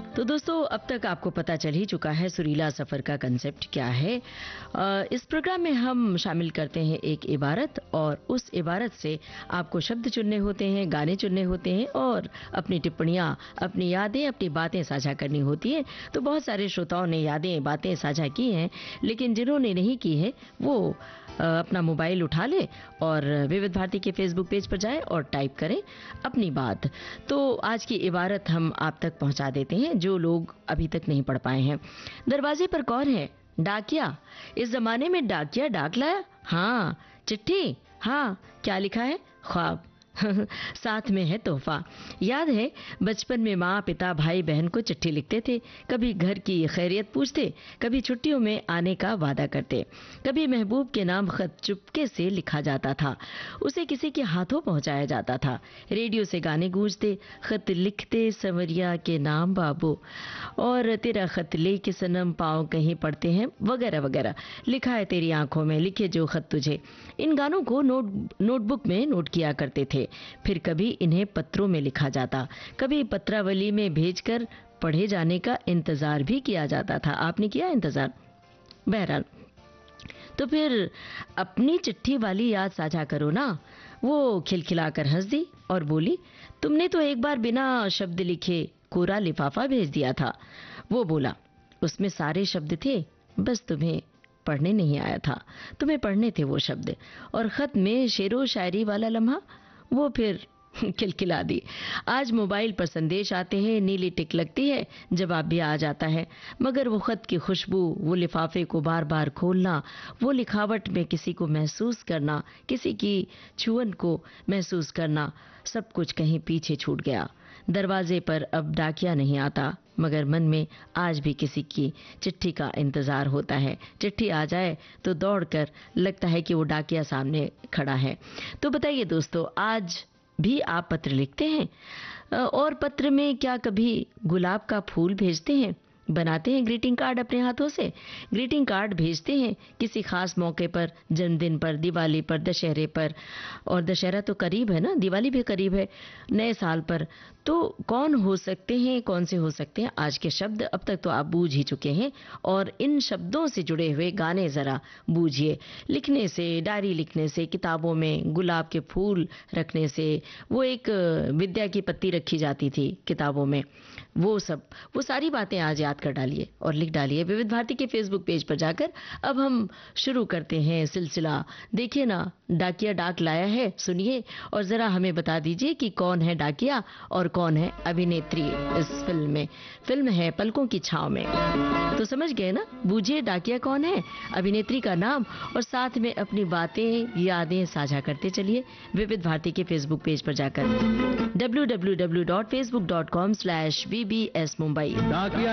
तो दोस्तों अब तक आपको पता चल ही चुका है सुरीला सफर का कंसेप्ट क्या है। इस प्रोग्राम में हम शामिल करते हैं एक इबारत और उस इबारत से आपको शब्द चुनने होते हैं, गाने चुनने होते हैं और अपनी टिप्पणियां, अपनी यादें, अपनी बातें साझा करनी होती है। तो बहुत सारे श्रोताओं ने यादें, बातें साझा की हैं, लेकिन जिन्होंने नहीं की है वो अपना मोबाइल उठा ले और विविध भारती के फेसबुक पेज पर जाए और टाइप करें अपनी बात। तो आज की इबारत हम आप तक पहुंचा देते हैं जो लोग अभी तक नहीं पढ़ पाए हैं। दरवाजे पर कौन है? डाकिया। इस जमाने में डाकिया डाक लाया? हाँ। चिट्ठी? हाँ। क्या लिखा है? ख्वाब। साथ में है तोहफा। याद है बचपन में माँ, पिता, भाई, बहन को चिट्ठी लिखते थे। कभी घर की खैरियत पूछते, कभी छुट्टियों में आने का वादा करते, कभी महबूब के नाम खत चुपके से लिखा जाता था, उसे किसी के हाथों पहुंचाया जाता था। रेडियो से गाने गूंजते, खत लिखते संवरिया के नाम बाबू, और तेरा खत ले के सनम पाँव कहीं पड़ते हैं, वगैरह वगैरह। लिखा है तेरी आंखों में, लिखे जो खत तुझे। इन गानों को नोटबुक में नोट किया करते थे। फिर कभी इन्हें पत्रों में लिखा जाता, कभी पत्रावली में भेजकर पढ़े जाने का इंतजार भी किया जाता था। आपने किया इंतजार? बहरहाल, तो फिर अपनी चिट्ठी वाली याद साझा करो ना। वो खिलखिलाकर हंस दी और बोली, तुमने तो एक बार बिना शब्द लिखे कोरा लिफाफा भेज दिया था। वो बोला, उसमें सारे शब्द थे, बस तुम्हें पढ़ने नहीं आया था। तुम्हें पढ़ने थे वो शब्द। और खत में शेरो शायरी वाला लम्हा, वो फिर खिलखिला दी। आज मोबाइल पर संदेश आते हैं, नीली टिक लगती है, जवाब भी आ जाता है, मगर वो खत की खुशबू, वो लिफाफे को बार बार खोलना, वो लिखावट में किसी को महसूस करना, किसी की छुअन को महसूस करना, सब कुछ कहीं पीछे छूट गया। दरवाजे पर अब डाकिया नहीं आता, मगर मन में आज भी किसी की चिट्ठी का इंतजार होता है। चिट्ठी आ जाए तो दौड़कर लगता है कि वो डाकिया सामने खड़ा है। तो बताइए दोस्तों, आज भी आप पत्र लिखते हैं? और पत्र में क्या कभी गुलाब का फूल भेजते हैं? बनाते हैं ग्रीटिंग कार्ड अपने हाथों से? ग्रीटिंग कार्ड भेजते हैं किसी खास मौके पर, जन्मदिन पर, दिवाली पर, दशहरे पर, और दशहरा तो करीब है ना, दिवाली भी करीब है, नए साल पर। तो कौन हो सकते हैं, कौन से हो सकते हैं आज के शब्द? अब तक तो आप बूझ ही चुके हैं, और इन शब्दों से जुड़े हुए गाने जरा बूझिए। लिखने से, डायरी लिखने से, किताबों में गुलाब के फूल रखने से, वो एक विद्या की पत्ती रखी जाती थी किताबों में, वो सब, वो सारी बातें आज याद कर डालिए और लिख डालिए विविध भारती के फेसबुक पेज पर जाकर। अब हम शुरू करते हैं सिलसिला। देखिए ना, डाकिया डाक लाया है, सुनिए और जरा हमें बता दीजिए कि कौन है डाकिया और कौन है अभिनेत्री इस फिल्म में। फिल्म है पलकों की छांव में। तो समझ गए ना? बूझिए डाकिया कौन है, अभिनेत्री का नाम, और साथ में अपनी बातें, यादें साझा करते चलिए विविध भारती के फेसबुक पेज पर जाकर www.facebook.com/vbs Mumbai।